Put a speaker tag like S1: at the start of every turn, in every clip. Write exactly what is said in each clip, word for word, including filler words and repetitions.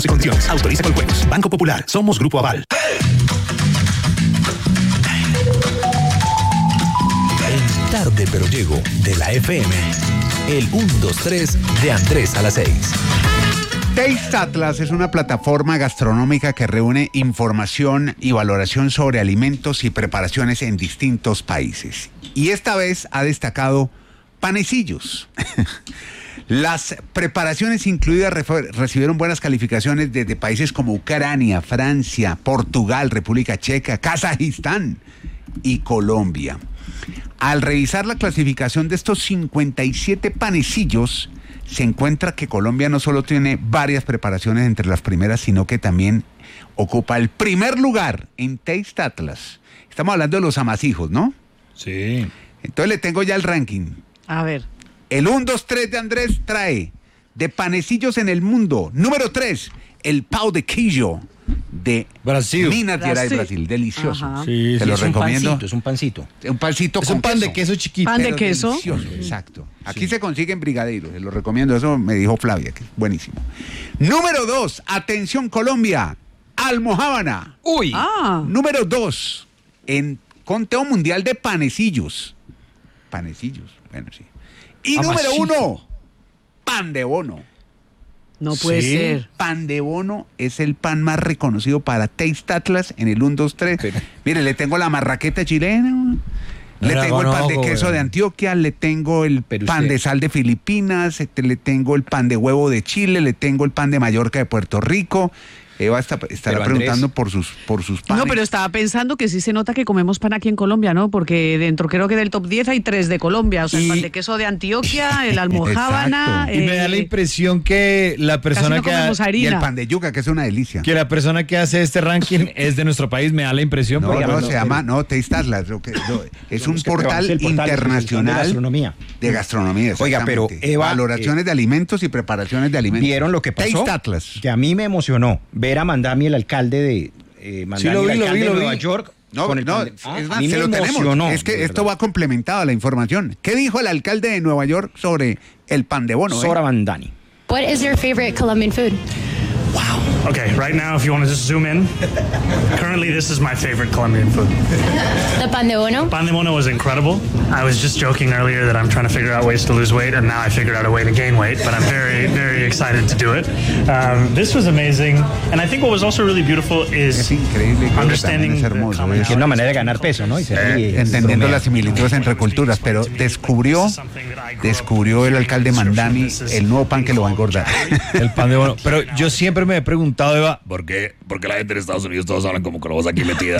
S1: y condiciones. Autoriza con juegos. Banco Popular. Somos Grupo Aval.
S2: En Tarde Pero Llego de la F M, el uno dos tres de Andrés a las seis.
S3: Taste Atlas es una plataforma gastronómica que reúne información y valoración sobre alimentos y preparaciones en distintos países. Y esta vez ha destacado panecillos. Las preparaciones incluidas refer- recibieron buenas calificaciones desde países como Ucrania, Francia, Portugal, República Checa, Kazajistán y Colombia. Al revisar la clasificación de estos cincuenta y siete panecillos, se encuentra que Colombia no solo tiene varias preparaciones entre las primeras, sino que también ocupa el primer lugar en Taste Atlas. Estamos hablando de los amasijos, ¿no?
S4: Sí.
S3: Entonces le tengo ya el ranking.
S5: A ver.
S3: El uno, dos, tres de Andrés trae de panecillos en el mundo. Número tres, el pão de queijo de
S4: Brasil.
S3: Minas Gerais,
S5: Brasil.
S3: Brasil. Delicioso.
S5: Ajá.
S4: Sí,
S3: Te
S4: sí,
S3: lo
S4: es un
S3: recomiendo.
S4: pancito, es un pancito.
S3: Un pancito
S4: Es
S3: con
S4: un pan
S3: queso.
S4: de queso chiquito.
S5: Pan de
S3: Pero
S5: queso.
S3: delicioso, exacto. Aquí se consigue en Brigadeiro, se lo recomiendo, eso me dijo Flavia, que es buenísimo. Número dos, atención Colombia, almojábana.
S4: Uy.
S5: Ah.
S3: Número dos, en conteo mundial de panecillos. Panecillos, bueno, sí. Y
S4: Amasijo.
S3: número uno, pan de bono.
S5: No puede
S4: Sí.
S5: ser.
S3: Pan de bono es el pan más reconocido para Taste Atlas en el uno, dos, tres.
S4: Pero-
S3: Mire, le tengo la marraqueta chilena, le
S4: No,
S3: tengo el
S4: no,
S3: pan de
S4: no,
S3: queso
S4: güey.
S3: de Antioquia, le tengo el
S4: Pero
S3: pan
S4: usted-
S3: de sal de Filipinas, este, le tengo el pan de huevo de Chile, le tengo el pan de Mallorca de Puerto Rico. Eva está, estará
S4: Pero,
S3: preguntando
S4: Andrés-
S3: por sus, por sus panes.
S5: No, pero estaba pensando que sí se nota que comemos pan aquí en Colombia, ¿no? Porque dentro creo que del top diez hay tres de Colombia. O sea,
S3: Y-
S5: el pan de queso de Antioquia, el almojábana...
S3: Exacto.
S4: Y me da la
S5: eh,
S4: impresión que la persona
S5: no
S4: que,
S5: comemos
S4: ha-
S3: Y
S5: harina.
S3: el pan de yuca, que es una delicia.
S4: que la persona que hace este ranking es de nuestro país, me da la impresión.
S3: No,
S4: porque-
S3: no, se llama, no, Taste Atlas, lo que- lo- es un
S6: Es que
S3: portal
S6: es el portal
S3: internacional
S6: de gastronomía.
S3: de gastronomía.
S6: Oiga, pero,
S3: exactamente.
S6: Eva,
S3: valoraciones
S6: eh,
S3: de alimentos y preparaciones de alimentos.
S6: ¿Vieron lo que pasó?
S3: Taste Atlas.
S6: Que a mí me emocionó ver a Mandami, el alcalde de eh, Mandami,
S4: lo vi,
S6: el
S4: lo
S6: alcalde
S4: vi, lo
S6: de Nueva
S4: vi.
S6: York.
S3: No,
S6: con el
S3: no,
S6: pan de- Ah,
S3: es
S6: a
S3: más,
S6: mí
S3: se
S6: me
S3: lo tenemos.
S6: emocionó,
S3: Es que
S6: de
S3: esto
S6: verdad.
S3: va complementado a la información. ¿Qué dijo el alcalde de Nueva York sobre el pan de bono? eh?
S6: Sora Mandani.
S7: What is your favorite Colombian food?
S8: Okay, right now, if you want to just zoom in, currently this is my favorite Colombian food.
S7: The pan de bono.
S8: Pan de bono was incredible. I was just joking earlier that I'm trying to figure out ways to lose weight, and now I figured out a way to gain weight, but I'm very, very excited to do it. Um, this was amazing, and I think what was also really beautiful is
S3: Es increíble, creo que
S8: understanding
S3: también es hermoso,
S8: the
S3: ¿eh?
S8: commonalities
S6: Que es una manera de ganar peso, ¿no? Y se ríe,
S3: Eh, entendiendo
S6: bromea.
S3: las similitudes entre culturas, pero descubrió, descubrió el alcalde Mandani el nuevo pan que lo va a engordar.
S4: El pan de bono. Pero yo siempre me he preguntado, Eva, ¿por qué, por qué la gente en Estados Unidos todos hablan como con la voz aquí metida?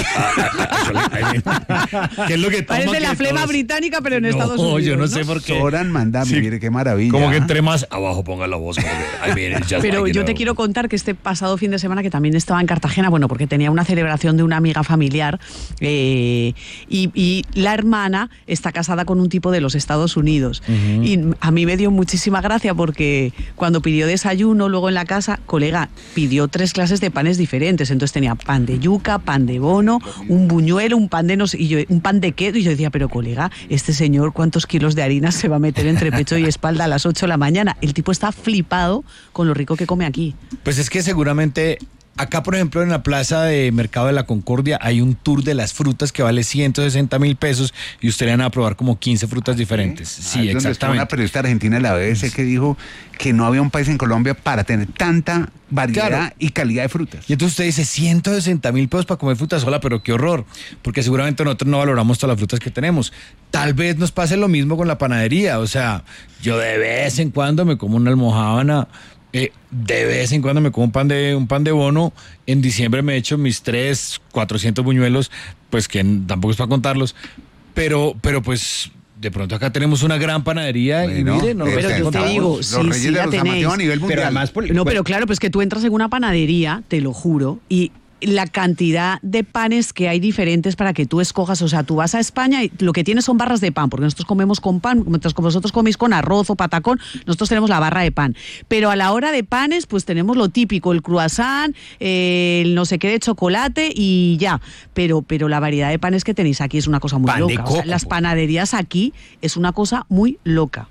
S4: ¿Qué es lo que toma
S5: Parece la
S4: que
S5: flema
S4: todos-
S5: británica, pero en
S4: No,
S5: Estados Unidos.
S4: yo no
S5: ¿no?
S4: sé por qué.
S3: Soran Mandami,
S4: Sí.
S3: mire qué maravilla.
S4: Como que
S3: ¿ah?
S4: entre más abajo pongan la voz. Como que, I mean, it's just
S5: Pero
S4: like, you
S5: yo te
S4: know.
S5: quiero contar que este pasado fin de semana, que también estaba en Cartagena, bueno, porque tenía una celebración de una amiga familiar, eh, y, y la hermana está casada con un tipo de los Estados Unidos. Uh-huh. Y a mí me dio muchísima gracia porque cuando pidió desayuno, luego en la casa, colega, pidió tres clases de panes diferentes. Entonces tenía pan de yuca, pan de bono, un buñuelo, un pan de no sé, y yo, un pan de queso. Y yo decía, pero colega, este señor, ¿cuántos kilos de harina se va a meter entre pecho y espalda a las ocho de la mañana? El tipo está flipado con lo rico que come aquí.
S4: Pues es que seguramente acá, por ejemplo, en la plaza de Mercado de la Concordia hay un tour de las frutas que vale ciento sesenta mil pesos y usted le van a probar como quince frutas diferentes. Sí,
S3: Ah, es donde está
S4: exactamente.
S3: una periodista argentina de la B B C que dijo que no había un país en Colombia para tener tanta variedad
S4: Claro.
S3: y calidad de frutas.
S4: Y entonces usted dice ciento sesenta mil pesos para comer fruta sola, pero qué horror, porque seguramente nosotros no valoramos todas las frutas que tenemos. Tal vez nos pase lo mismo con la panadería, o sea, yo de vez en cuando me como una almojábana, eh, de vez en cuando me como un pan de un pan de bono. En diciembre me he hecho mis tres, cuatrocientos buñuelos, pues que tampoco es para contarlos, pero, pero pues de pronto acá tenemos una gran panadería
S3: Bueno,
S4: y mire, no lo
S5: pero
S3: este,
S5: yo te
S3: los-
S5: digo,
S3: los
S5: sí,
S3: reyes
S5: sí
S3: de
S5: la
S3: los
S5: tenéis.
S3: amateos a nivel mundial.
S6: Pero además, por-
S5: No,
S6: pues,
S5: pero claro, pues que tú entras en una panadería, te lo juro, y la cantidad de panes que hay diferentes para que tú escojas, o sea, tú vas a España y lo que tienes son barras de pan, porque nosotros comemos con pan, mientras que vosotros coméis con arroz o patacón, nosotros tenemos la barra de pan. Pero a la hora de panes, pues tenemos lo típico, el croissant, eh, el no sé qué de chocolate y ya. Pero, pero la variedad de panes que tenéis aquí es una cosa muy
S6: Pan de
S5: loca. O sea,
S6: coco,
S5: las
S6: pues.
S5: panaderías aquí es una cosa muy loca.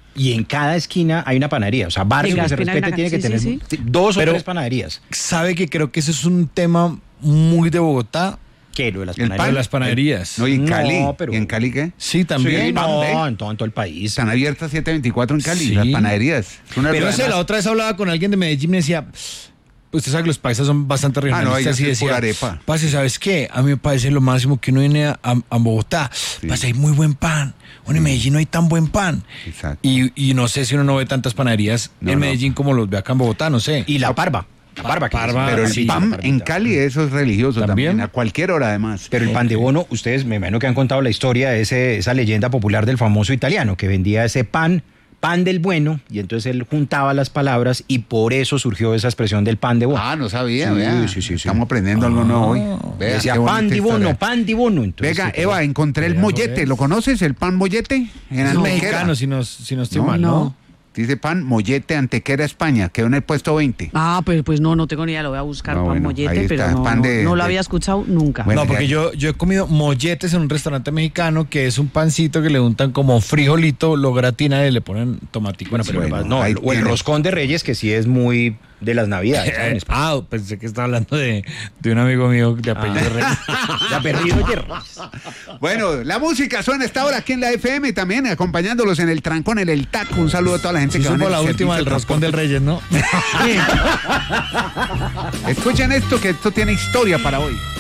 S6: y en cada esquina hay una panadería. O sea, barrio
S5: En cada
S6: que se
S5: esquina hay
S6: respete
S5: una-
S6: tiene que
S5: sí,
S6: tener
S5: sí, sí.
S6: dos o
S4: Pero-
S6: tres panaderías.
S4: ¿Sabe que creo que eso es un tema muy de Bogotá?
S6: ¿Qué? Lo de las
S3: El
S6: panaderías.
S4: Lo de las panaderías.
S3: No, y en
S6: No,
S3: Cali.
S6: pero-
S3: ¿Y en Cali qué?
S4: Sí, también.
S6: Sí, no,
S3: ¿eh?
S6: en todo, en todo el país.
S3: Están abiertas siete veinticuatro en Cali,
S4: Sí.
S3: las panaderías. Es una
S4: Pero no sé,
S3: realidad.
S4: la otra vez hablaba con alguien de Medellín y me decía, pues usted sabe que los paisas son bastante regionalistas
S3: ellos
S4: y
S3: es pura
S4: decía,
S3: arepa.
S4: parce, ¿sabes qué? A mí me parece lo máximo que uno viene a, a- a Bogotá, parce, hay muy buen pan. Bueno, en Medellín no hay tan buen pan.
S3: Exacto.
S4: Y, y no sé si uno no ve tantas panaderías
S3: No,
S4: en
S3: no.
S4: Medellín como los ve acá en Bogotá, no sé.
S6: Y la parva. La parva. que
S4: Parva,
S6: es-
S3: Pero el
S4: sí,
S3: pan
S6: la
S3: en
S6: parvita.
S3: Cali, eso es religioso también.
S4: ¿También?
S3: A cualquier hora, además.
S6: Pero el pan de bono, ustedes me imagino que han contado la historia de ese, esa leyenda popular del famoso italiano que vendía ese pan, pan del bueno, y entonces él juntaba las palabras y por eso surgió esa expresión del pan de bono.
S3: Ah, no sabía,
S6: Sí,
S3: vea.
S6: sí, sí, sí.
S3: Estamos aprendiendo algo nuevo hoy. Vea,
S6: Decía
S3: qué bonita
S6: pan de
S3: historia.
S6: bono, pan de bono. Entonces,
S3: Venga,
S6: sí,
S3: Eva, encontré el
S4: Vea,
S3: mollete.
S4: pues.
S3: ¿Lo conoces, el pan mollete? En
S4: Es
S3: Antequera.
S4: mexicano, si no, si no estoy
S3: No,
S4: mal, ¿no?
S5: no.
S3: Dice pan mollete Antequera, España. Quedó en el puesto veinte.
S5: Ah, pues, pues no, no tengo ni idea, lo voy a buscar
S3: No,
S5: pan
S3: bueno,
S5: mollete,
S3: ahí
S5: pero
S3: está,
S5: no,
S3: pan
S5: no-
S3: de-
S5: no lo
S3: de-
S5: había escuchado nunca.
S3: Bueno,
S4: no, porque
S3: ya-
S4: yo, yo he comido molletes en un restaurante mexicano que es un pancito que le untan como frijolito, lo gratinan y le ponen tomatico.
S6: Bueno, pero
S3: Bueno,
S6: no,
S3: ahí
S6: o el
S3: tiene.
S6: roscón de Reyes, que sí es muy de las Navidades. ¿saben? Es
S4: Ah, pensé que estaba hablando de, de un amigo mío de apellido Reyes.
S6: Ya perdido ayer.
S3: Bueno, la música suena a esta hora aquí en la F M también, acompañándolos en el trancón, en el taco. Un saludo a toda la gente
S4: Sí,
S3: que va en
S4: supo
S3: el
S4: la última
S3: servicio
S4: del
S3: de
S4: roscón del Reyes, ¿no?
S3: transporte. Escuchen esto, que esto tiene historia para hoy.